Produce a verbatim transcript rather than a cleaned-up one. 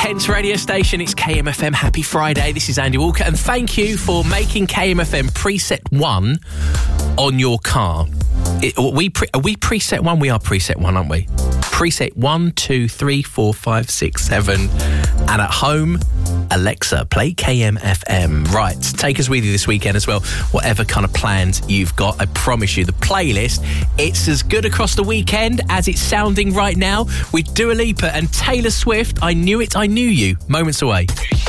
Kent's radio station. It's K M F M. Happy Friday. This is Andy Walker, and thank you for making K M F M preset one on your car. It, are, we pre, are we preset one? We are preset one, aren't we? Preset one, two, three, four, five, six, seven. And at home, Alexa, play K M F M. Right, take us with you this weekend as well. Whatever kind of plans you've got, I promise you, the playlist, it's as good across the weekend as it's sounding right now with Dua Lipa and Taylor Swift. I knew it, I knew you. Moments away.